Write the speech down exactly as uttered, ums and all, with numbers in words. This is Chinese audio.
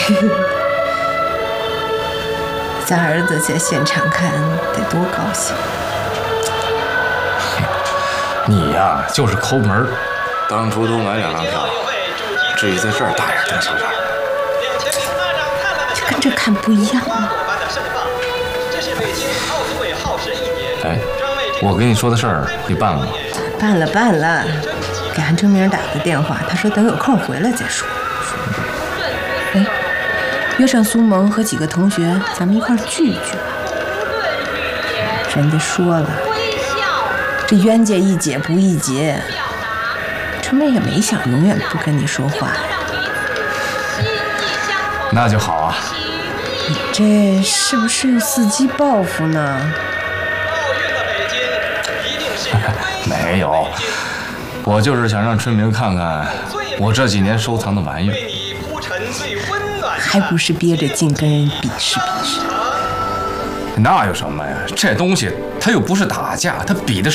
咱儿子在现场看得多高兴。 你呀，就是抠门儿。 当初多买两张票，至于在这儿大眼瞪小眼。 就跟这看不一样吗？ 哎，我跟你说的事儿，你办了吗？ 办了办了，给韩正明打个电话，他说等有空回来再说。哎，约上苏萌和几个同学，咱们一块儿聚聚吧。人家说了，这冤家宜解不宜结，春梅也没想永远不跟你说话。 那就好啊。 你这是不是伺机报复呢？ 没有，我就是想让春明看看我这几年收藏的玩意儿， 还不是憋着劲跟人比试比试。 那有什么呀？这东西它又不是打架，它比的